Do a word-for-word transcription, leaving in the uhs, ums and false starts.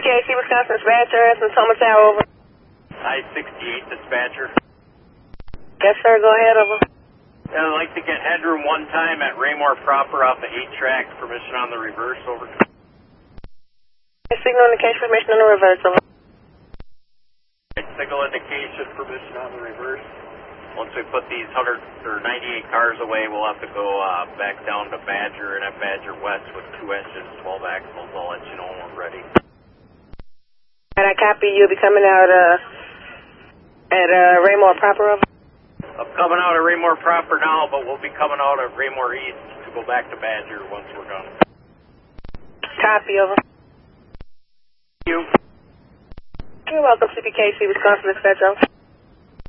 K C, Wisconsin dispatcher, some Thomas Tower, over. I sixty-eight dispatcher. Yes, sir, go ahead, over. Yeah, I'd like to get headroom one time at Raymore proper off the eight track. Permission on the reverse, over. Signal indication, permission on the reverse, over. Signal indication, permission on the reverse. Once we put these one hundred or ninety-eight cars away, we'll have to go uh, back down to Badger and at Badger West with two engines, twelve axles. I'll let you know when we're ready. And I copy, you'll be coming out uh, at uh, Raymore proper, over. I'm coming out of Raymore proper now, but we'll be coming out of Raymore East to go back to Badger once we're done. Copy, over. Thank you. You're welcome, C P K C, Wisconsin dispatcher.